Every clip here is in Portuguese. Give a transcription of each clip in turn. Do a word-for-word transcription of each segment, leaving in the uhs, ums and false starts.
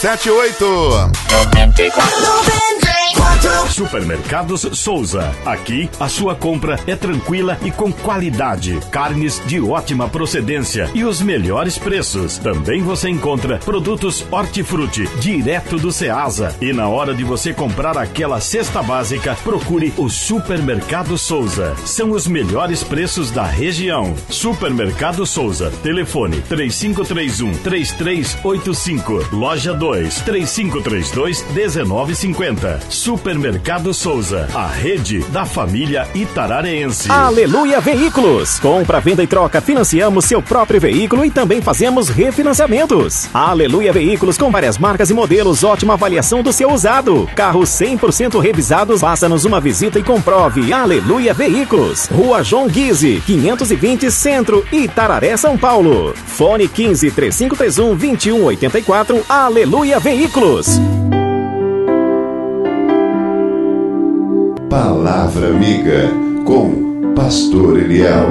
sete oito. Supermercados Souza. Aqui a sua compra é tranquila e com qualidade. Carnes de ótima procedência e os melhores preços. Também você encontra produtos hortifruti direto do Ceasa. E na hora de você comprar aquela cesta básica, procure o Supermercado Souza. São os melhores preços da região. Supermercado Souza. Telefone três cinco três um, três três oito cinco. Loja dois, três cinco três dois, um nove cinco zero. Supermercado Souza, a rede da família itarareense. Aleluia Veículos. Compra, venda e troca, financiamos seu próprio veículo e também fazemos refinanciamentos. Aleluia Veículos com várias marcas e modelos, ótima avaliação do seu usado. Carros cem por cento revisados, faça-nos uma visita e comprove. Aleluia Veículos. Rua João Guise, quinhentos e vinte Centro, Itararé, São Paulo. Fone quinze, três cinco três um, dois um oito quatro. Aleluia Veículos. Palavra Amiga, com Pastor Eliel.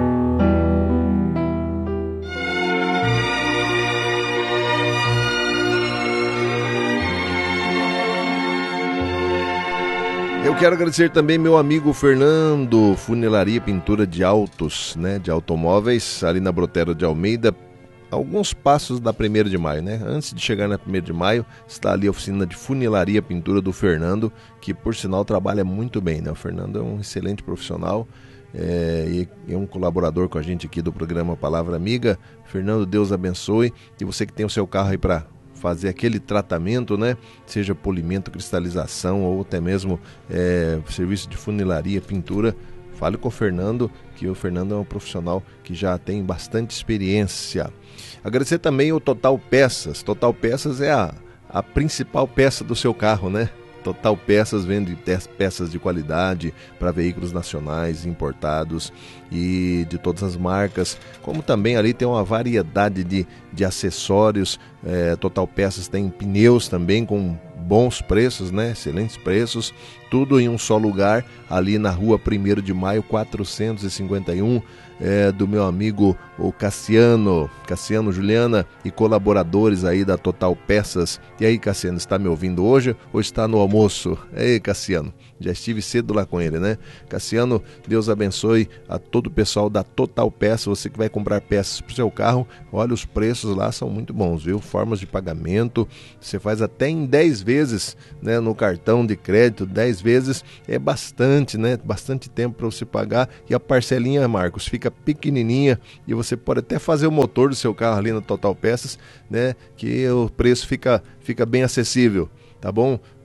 Eu quero agradecer também meu amigo Fernando, Funilaria Pintura de Autos, né, de automóveis, ali na Brotero de Almeida, alguns passos da primeiro de maio, né? Antes de chegar na primeiro de maio, está ali a oficina de funilaria pintura do Fernando, que por sinal trabalha muito bem, né? O Fernando é um excelente profissional é, e é um colaborador com a gente aqui do programa Palavra Amiga. Fernando, Deus abençoe. E você que tem o seu carro aí para fazer aquele tratamento, né? Seja polimento, cristalização ou até mesmo é, serviço de funilaria, pintura, fale com o Fernando, que o Fernando é um profissional que já tem bastante experiência. Agradecer também o Total Peças. Total Peças é a, a principal peça do seu carro, né? Total Peças vende peças de qualidade para veículos nacionais, importados e de todas as marcas, como também ali tem uma variedade de, de acessórios. é, Total Peças tem pneus também com bons preços, né? Excelentes preços, tudo em um só lugar, ali na rua primeiro de maio, quatrocentos e cinquenta e um, é, do meu amigo o Cassiano, Cassiano, Juliana e colaboradores aí da Total Peças. E aí, Cassiano, está me ouvindo hoje ou está no almoço? Ei, Cassiano, já estive cedo lá com ele, né? Cassiano, Deus abençoe a todo o pessoal da Total Peças. Você que vai comprar peças para o seu carro, olha, os preços lá são muito bons, viu? Formas de pagamento, você faz até em dez vezes, né, no cartão de crédito. Dez vezes é bastante, né? Bastante tempo para você pagar, e a parcelinha, Marcos, fica pequenininha e você pode até fazer o motor do seu carro ali na Total Peças, né? Que o preço fica, fica bem acessível, tá bom?